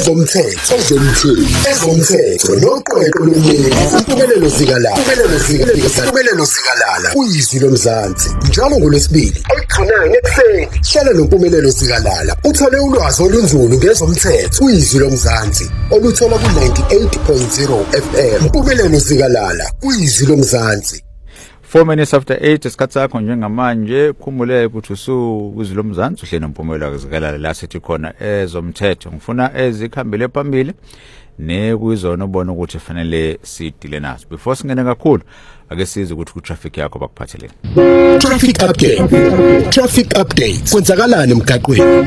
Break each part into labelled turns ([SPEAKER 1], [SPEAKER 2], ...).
[SPEAKER 1] ezomthetho noqweqwe lomyeni impumelelo zikalala uyizwi lomzansi njalo ngoLwesibili 8-9 ekuseni hlala noMpumelelo Zikalala uthole ulwazi olunzulu ngezomthetho uyizwi lomzansi oluthola ku-98.0 FM Mpumelelo Zikalala uyizwi lomzansi.
[SPEAKER 2] 4 minutes after 8 isikhathi sakho njengamanje khumule ukuthi usuzwi lomzansi uhle noMpumelelo Zikalala la sithi khona ezomthetho ngifuna ezikhambile phambili nekuyizona ubona ukuthi fanele sidile nazo before singene kakhulu ake size ukuthi ku traffic yakho bakuphatheleni.
[SPEAKER 1] Traffic update kwenzakalani emgaqweni?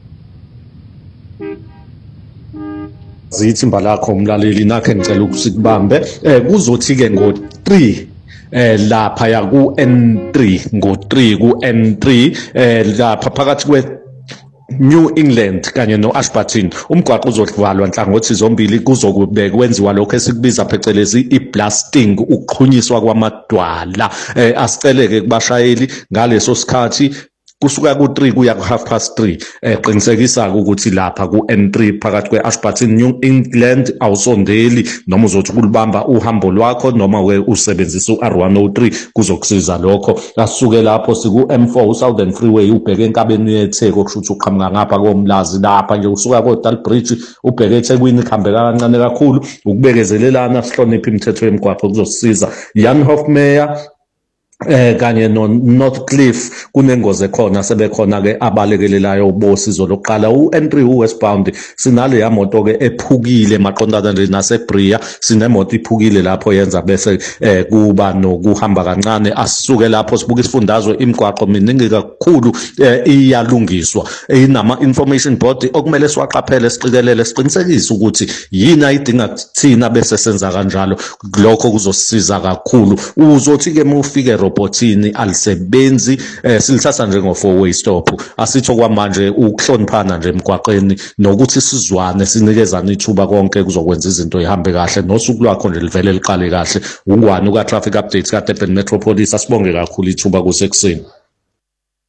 [SPEAKER 3] Zithimba lakho umlaleli nakhe ngicela ukusikubambe kuzothi ke ngo3 lapha ya ku N3 ngo3 ku N3 lapha phakathi kwe New England kanye no-Ashburton umgwaqo uzovalwa nhlangothi zombili kuzokube kwenziwa lokho esikubiza phecelezi i-blasting ukuqhunyiswa kwamadwala asiceleke kubashayeli ngaleso sikhathi kusuka ku3 kuya ku3:30 qinisekisa ukuthi lapha ku N3 phakathi kwe-Ashburton New England awusondeli noma uzothi kulibamba uhambo lwakho noma usebenzisa u-R103 kuzokusiza lokho asuke lapho siku M4 Southern Freeway ubheke enkabeni yeTheko kushuthi uqhamuka ngapha koMlazi lapha nje usuka koDal Bridge ubheke eThekwini khambeka kancane kakhulu ukubekezelelana sihloniphe imithetho yemigwaqo kuzosiza. Jan Hofmeyer kanye no Northcliffe kunengozi ekhona sebekhona ke abalekelelayo ubosizo lokuqala u-N3 westbound sinale yamoto ke ephukile maqondana nje naseBria sinemoto iphukile lapho yenza bese kuba nokuhamba kancane asisuke lapho sibuka isifundazwe imigwaqo miningi kakhulu iyalungiswa inama information board okumele siwaqaphele siqikelele siqinisekise ukuthi yini ayidinga thina bese senza kanjalo lokho kuzosisiza kakhulu uzothi ke mufike robotini alisebenzi silithatha njengo four-way stop asitho kwamanje ukuhloniphana nje emgwaqeni nokuthi sizwane sinikezana ithuba konke kuzokwenza izinto ihambe kahle nosuku lwakho nje livele liqale kahle ungwani uka traffic updates ka Durban Metropolis asibonge kakhulu ithuba kusekuseni.